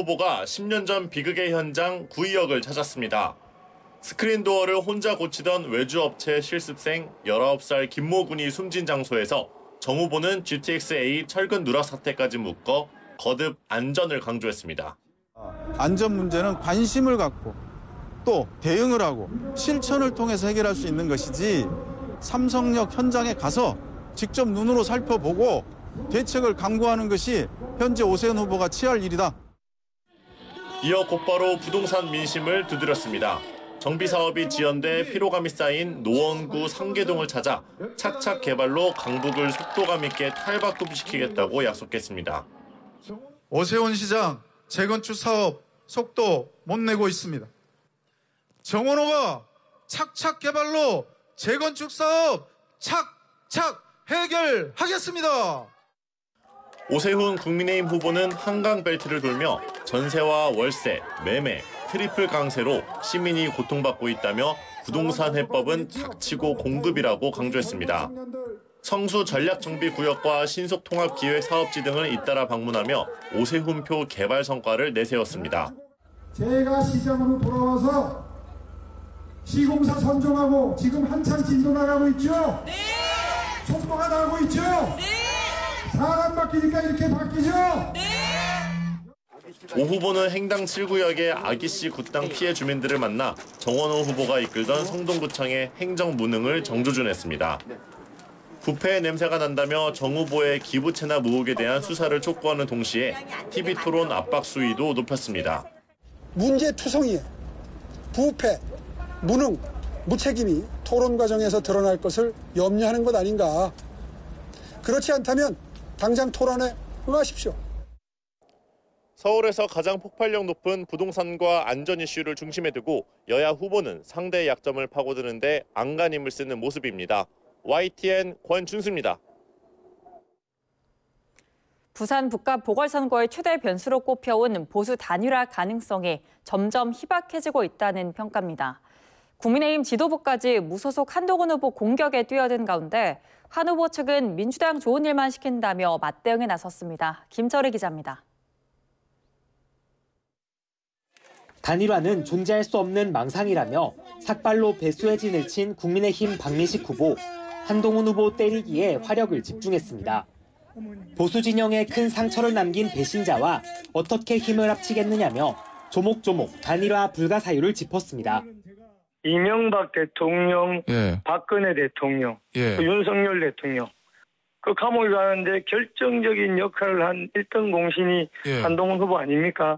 후보가 10년 전 비극의 현장 구의역을 찾았습니다. 스크린도어를 혼자 고치던 외주업체 실습생 19살 김모 군이 숨진 장소에서 정 후보는 GTX-A 철근 누락 사태까지 묶어 거듭 안전을 강조했습니다. 안전 문제는 관심을 갖고 또 대응을 하고 실천을 통해서 해결할 수 있는 것이지 삼성역 현장에 가서 직접 눈으로 살펴보고 대책을 강구하는 것이 현재 오세훈 후보가 취할 일이다. 이어 곧바로 부동산 민심을 두드렸습니다. 정비사업이 지연돼 피로감이 쌓인 노원구 상계동을 찾아 착착 개발로 강북을 속도감 있게 탈바꿈시키겠다고 약속했습니다. 오세훈 시장 재건축 사업 속도 못 내고 있습니다. 정원 후보가 착착 개발로 재건축 사업 착착 해결하겠습니다. 오세훈 국민의힘 후보는 한강벨트를 돌며 전세와 월세, 매매, 트리플 강세로 시민이 고통받고 있다며 부동산 해법은 닥치고 공급이라고 강조했습니다. 성수 전략정비구역과 신속통합기획사업지 등을 잇따라 방문하며 오세훈표 개발 성과를 내세웠습니다. 제가 시장으로 돌아와서 시공사 선정하고 지금 한창 진도 나가고 있죠? 네! 속도가 나고 있죠? 네! 사람 바뀌니까 이렇게 바뀌죠? 네! 오 후보는 행당 7구역의 아기씨 굿당 피해 주민들을 만나 정원호 후보가 이끌던 성동구청의 행정 무능을 정조준했습니다. 부패의 냄새가 난다며 정 후보의 기부채납 의혹에 대한 수사를 촉구하는 동시에 TV토론 압박 수위도 높였습니다. 문제투성이에 부패, 무능, 무책임이 토론 과정에서 드러날 것을 염려하는 것 아닌가. 그렇지 않다면 당장 토론에 응하십시오. 서울에서 가장 폭발력 높은 부동산과 안전 이슈를 중심에 두고 여야 후보는 상대의 약점을 파고드는데 안간힘을 쓰는 모습입니다. YTN 권준수입니다. 부산 북갑 보궐선거의 최대 변수로 꼽혀온 보수 단일화 가능성이 점점 희박해지고 있다는 평가입니다. 국민의힘 지도부까지 무소속 한동훈 후보 공격에 뛰어든 가운데 한 후보 측은 민주당 좋은 일만 시킨다며 맞대응에 나섰습니다. 김철희 기자입니다. 단일화는 존재할 수 없는 망상이라며 삭발로 배수의 진을 친 국민의힘 박민식 후보, 한동훈 후보 때리기에 화력을 집중했습니다. 보수 진영에 큰 상처를 남긴 배신자와 어떻게 힘을 합치겠느냐며 조목조목 단일화 불가 사유를 짚었습니다. 이명박 대통령, 박근혜 대통령, 윤석열 대통령, 그 감옥에 가는데 결정적인 역할을 한 1등 공신이 한동훈 후보 아닙니까?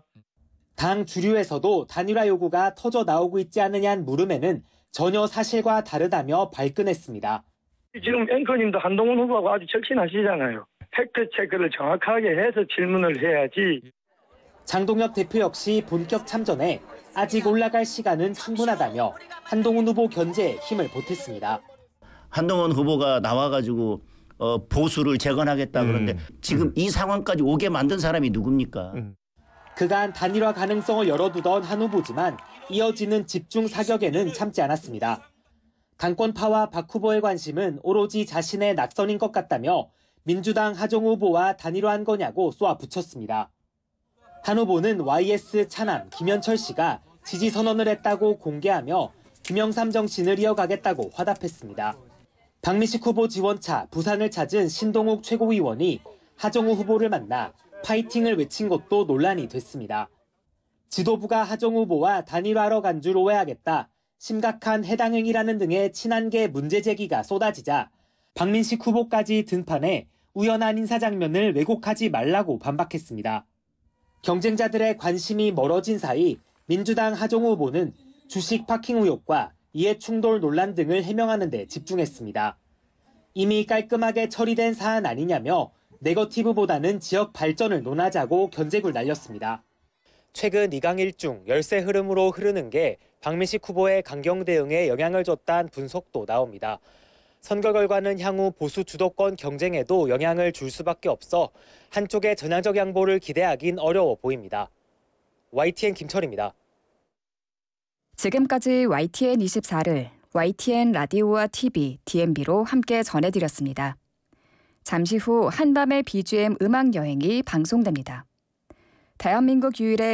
당 주류에서도 단일화 요구가 터져 나오고 있지 않느냐는 물음에는 전혀 사실과 다르다며 발끈했습니다. 지금 앵커님도 한동훈 후보하고 아주 절친하시잖아요. 팩트체크를 정확하게 해서 질문을 해야지. 장동혁 대표 역시 본격 참전에 아직 올라갈 시간은 충분하다며 한동훈 후보 견제에 힘을 보탰습니다. 한동훈 후보가 나와가지고 보수를 재건하겠다 그러는데 지금 이 상황까지 오게 만든 사람이 누굽니까? 그간 단일화 가능성을 열어두던 한 후보지만 이어지는 집중 사격에는 참지 않았습니다. 당권파와 박 후보의 관심은 오로지 자신의 낙선인 것 같다며 민주당 하정우 후보와 단일화한 거냐고 쏘아붙였습니다. 한 후보는 YS 차남 김현철 씨가 지지 선언을 했다고 공개하며 김영삼 정신을 이어가겠다고 화답했습니다. 박민식 후보 지원차 부산을 찾은 신동욱 최고위원이 하정우 후보를 만나 파이팅을 외친 것도 논란이 됐습니다. 지도부가 하정우 후보와 단일화하러 간 줄 오해하겠다, 심각한 해당 행위라는 등의 친한계 문제 제기가 쏟아지자 박민식 후보까지 등판해 우연한 인사 장면을 왜곡하지 말라고 반박했습니다. 경쟁자들의 관심이 멀어진 사이 민주당 하정우 후보는 주식 파킹 의혹과 이해충돌 논란 등을 해명하는 데 집중했습니다. 이미 깔끔하게 처리된 사안 아니냐며 네거티브보다는 지역 발전을 논하자고 견제구를 날렸습니다. 최근 2강 1중 열세 흐름으로 흐르는 게 박민식 후보의 강경 대응에 영향을 줬다는 분석도 나옵니다. 선거 결과는 향후 보수 주도권 경쟁에도 영향을 줄 수밖에 없어 한쪽의 전향적 양보를 기대하긴 어려워 보입니다. YTN 김철입니다. 지금까지 YTN 24를 YTN 라디오와 TV, DMB로 함께 전해드렸습니다. 잠시 후 한밤의 BGM 음악 여행이 방송됩니다. 대한민국 유일의